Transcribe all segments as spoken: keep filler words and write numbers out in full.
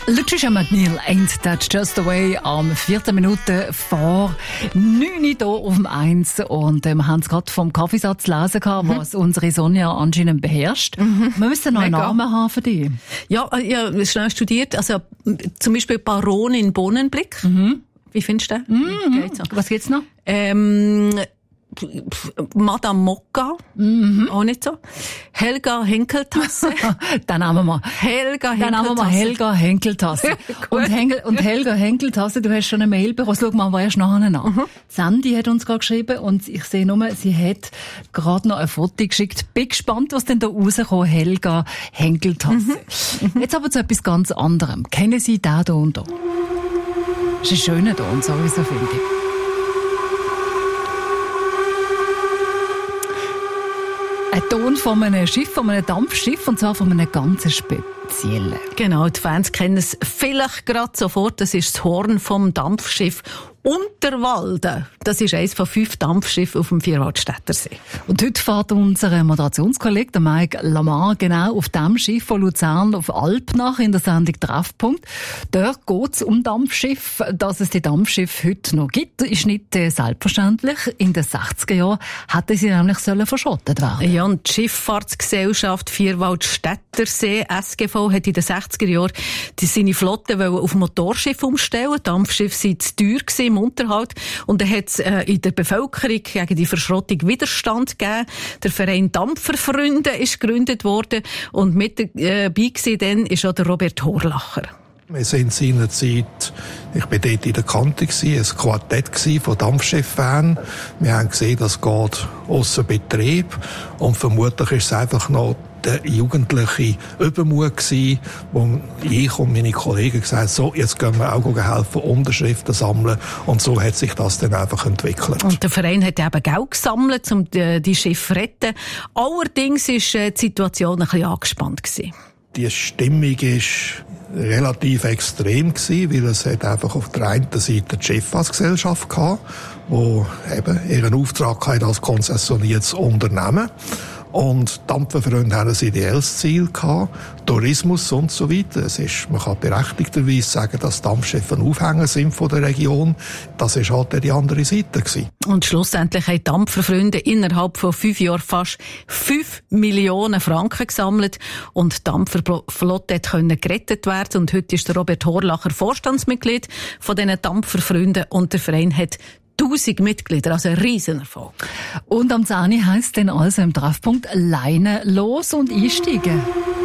Lucia McNeil, Ain't That Just the Way, am vierzehn Minuten vor neun hier auf dem eins. Und äh, wir haben es gerade vom Kaffeesatz lesen gehabt, mhm. was unsere Sonja anscheinend beherrscht. Mhm. Wir müssen noch einen Mega. Namen haben für dich. Ja, ich habe schnell studiert. Also zum Beispiel Baronin Bohnenblick. Mhm. Wie findest du den? Mhm. Geht's so? Was gibt's noch? Ähm, Madame Mokka, mhm. auch nicht so. Helga Henkeltasse. Dann haben wir mal. Helga Dann haben wir mal Helga Henkeltasse. und, Hengel, und Helga Henkeltasse, du hast schon eine Mail bekommen. Schau mal, wer ist nachher nach? Mhm. Sandy hat uns gerade geschrieben und ich sehe nur, sie hat gerade noch ein Foto geschickt. Bin gespannt, was denn da rauskommt. Helga Henkeltasse. Mhm. Jetzt aber zu etwas ganz anderem. Kennen Sie den hier und da? Das ist ein schöner Ton, sowieso, finde ich. Ein Ton von einem Schiff, von einem Dampfschiff, und zwar von einem ganz speziellen. Genau, die Fans kennen es vielleicht gerade sofort. Das ist das Horn vom Dampfschiff Unterwalden. Das ist eines von fünf Dampfschiffen auf dem Vierwaldstätter See. Und heute fährt unser Moderationskollege, der Mike Lamar, genau auf dem Schiff von Luzern auf Alpnach in der Sendung Treffpunkt. Dort geht es um Dampfschiff. Dass es die Dampfschiffe heute noch gibt, ist nicht äh, selbstverständlich. In den sechziger Jahren hätten sie nämlich sollen verschrottet werden. Ja, und die Schifffahrtsgesellschaft Vierwaldstätter See, S G V, hat in den sechziger Jahren die, seine Flotte auf Motorschiff umstellen. Dampfschiffe waren zu teuer gewesen im Unterhalt. Und dann hat es äh, in der Bevölkerung gegen die Verschrottung Widerstand gegeben. Der Verein Dampferfreunde ist gegründet worden. Und mit dabei äh, dann ist auch der Robert Horlacher. Wir sind seinerzeit, ich war dort in der Kante, ein Quartett von Dampfschifffans. Wir haben gesehen, das geht ausser Betrieb. Und vermutlich ist es einfach noch der jugendliche Übermut gewesen, wo ich und meine Kollegen gesagt haben, so, jetzt gehen wir auch helfen, Unterschriften sammeln. Und so hat sich das dann einfach entwickelt. Und der Verein hat eben Geld gesammelt, um die, die Schiffe zu retten. Allerdings war die Situation ein bisschen angespannt gewesen. Die Stimmung ist relativ extrem gewesen, weil es hat einfach auf der einen Seite die Schifffahrtsgesellschaft gehabt, die eben ihren Auftrag hatte als konzessioniertes Unternehmen. Und Dampferfreunde haben ein ideelles Ziel gehabt, Tourismus und so weiter. Es ist, man kann berechtigterweise sagen, dass Dampfschiffe ein Aufhänger sind von der Region. Das ist halt die andere Seite gewesen. Und schlussendlich haben Dampferfreunde innerhalb von fünf Jahren fast fünf Millionen Franken gesammelt und die Dampferflotte konnte gerettet werden. Und heute ist der Robert Horlacher Vorstandsmitglied von diesen Dampferfreunden und der Verein hat tausend Mitglieder, also ein Riesenerfolg. Und am zehn heisst dann also im Treffpunkt Leine los und einsteigen.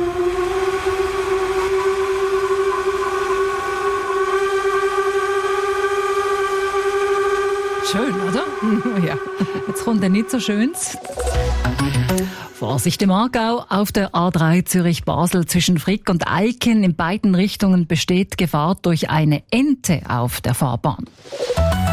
Schön, oder? Ja. Jetzt kommt ein nicht so schönes. Vorsicht im Aargau, auf der A drei Zürich-Basel zwischen Frick und Eiken. In beiden Richtungen besteht Gefahr durch eine Ente auf der Fahrbahn.